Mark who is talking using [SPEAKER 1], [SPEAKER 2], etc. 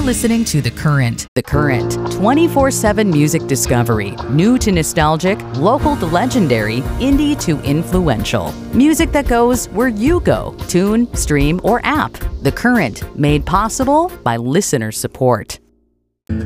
[SPEAKER 1] listening to The Current.
[SPEAKER 2] The Current, 24/7 music discovery. New to nostalgic, local to legendary, indie to influential. Music that goes where you go. Tune, stream, or app. The Current, made possible by listener support.